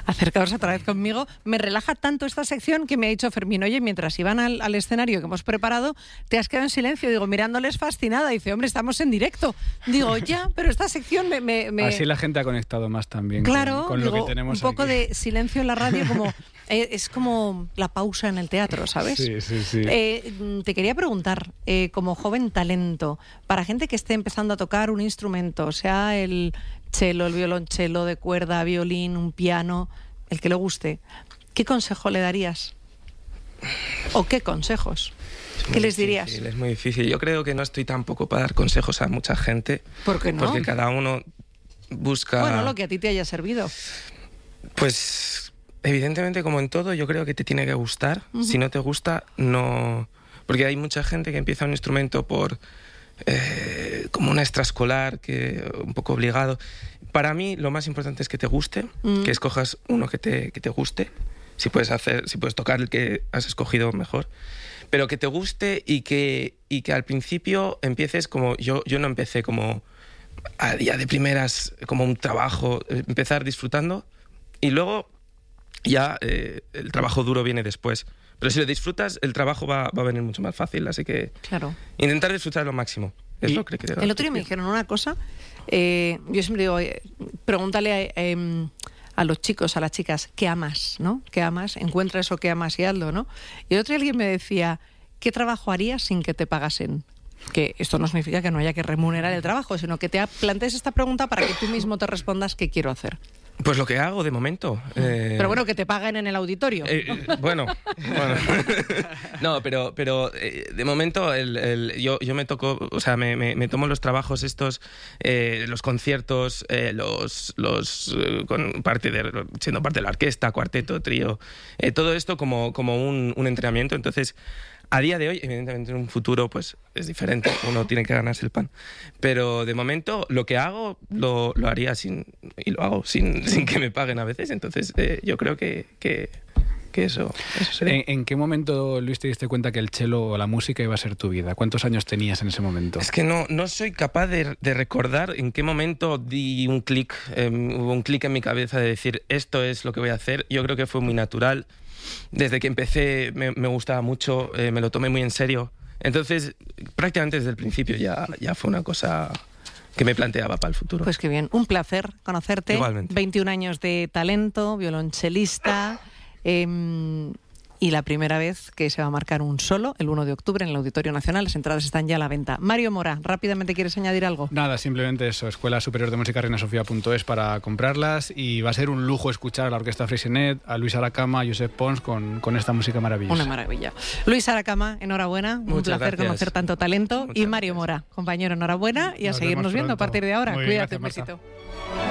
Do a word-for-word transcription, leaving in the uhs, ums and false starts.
acercaos otra vez conmigo. Me relaja tanto esta sección que me ha dicho Fermín, oye, mientras iban al, al escenario que hemos preparado, te has quedado en silencio. Digo, mirándoles fascinada. Dice, hombre, estamos en directo. Digo, ya, pero esta sección me... me, me... Así la gente ha conectado más también claro, con, con digo, lo que tenemos un poco aquí. de silencio en la radio, como eh, es como la pausa en el teatro, ¿sabes? Sí, sí, sí. Eh, te quería preguntar, eh, como joven talento, para gente que esté empezando a tocar un instrumento, sea el cello, el violonchelo de cuerda, violín, un piano, el que le guste, ¿qué consejo le darías? ¿O qué consejos? ¿Qué les dirías? Es muy difícil. Yo creo que no estoy tampoco para dar consejos a mucha gente. ¿Por qué no? Porque cada uno busca... Bueno, lo que a ti te haya servido. Pues, evidentemente, como en todo, yo creo que te tiene que gustar. Uh-huh. Si no te gusta, no... Porque hay mucha gente que empieza un instrumento por... Eh, como una extraescolar, que un poco obligado. Para mí, lo más importante es que te guste, uh-huh. que escojas uno que te, que te guste. Si puedes hacer, si puedes tocar el que has escogido, mejor. Pero que te guste y que, y que al principio empieces como... Yo, yo no empecé como a día de primeras, como un trabajo, empezar disfrutando y luego ya eh, el trabajo duro viene después. Pero si lo disfrutas, el trabajo va, va a venir mucho más fácil, así que claro. intentar disfrutar lo máximo. Es lo que creo. El otro día me dijeron una cosa, eh, yo siempre digo, eh, pregúntale a... Eh, a los chicos, a las chicas, ¿qué amas? ¿No? ¿Qué amas? Encuentra eso que amas y hazlo, ¿no? Y el otro día alguien me decía, ¿qué trabajo harías sin que te pagasen? Que esto no significa que no haya que remunerar el trabajo, sino que te plantees esta pregunta para que tú mismo te respondas qué quiero hacer. Pues lo que hago de momento. Eh... Pero bueno, que te paguen en el auditorio. Eh, eh, bueno, bueno. No, pero, pero eh, de momento el, el, yo, yo me toco, o sea, me, me, me tomo los trabajos estos, eh, los conciertos, eh, los, los eh, con parte de, siendo parte de la orquesta, cuarteto, trío, eh, todo esto como, como un, un entrenamiento. Entonces, a día de hoy, evidentemente en un futuro pues es diferente, uno tiene que ganarse el pan. Pero de momento lo que hago lo, lo haría sin, y lo hago sin, sin que me paguen a veces. Entonces eh, yo creo que, que, que eso, eso sería. ¿En, ¿En qué momento, Luis, te diste cuenta que el cello o la música iba a ser tu vida? ¿Cuántos años tenías en ese momento? Es que no, no soy capaz de, de recordar en qué momento di un clic, eh, hubo un clic en mi cabeza de decir esto es lo que voy a hacer. Yo creo que fue muy natural. Desde que empecé me, me gustaba mucho, eh, me lo tomé muy en serio. Entonces, prácticamente desde el principio ya, ya fue una cosa que me planteaba para el futuro. Pues qué bien, un placer conocerte. Igualmente. veintiún años de talento, violonchelista, eh, y la primera vez que se va a marcar un solo, el uno de octubre, en el Auditorio Nacional. Las entradas están ya a la venta. Mario Mora, rápidamente, ¿quieres añadir algo? Nada, simplemente eso, Escuela Superior de Música reina sofía punto es para comprarlas, y va a ser un lujo escuchar a la Orquesta Freixenet, a Luis Aracama, a Josep Pons con, con esta música maravillosa. Una maravilla. Luis Aracama, enhorabuena, Muchas un placer gracias. conocer tanto talento. Muchas y Mario gracias. Mora, compañero, enhorabuena y a Nos seguirnos vemos viendo a pronto. partir de ahora. Muy bien, Cuídate, un gracias, besito.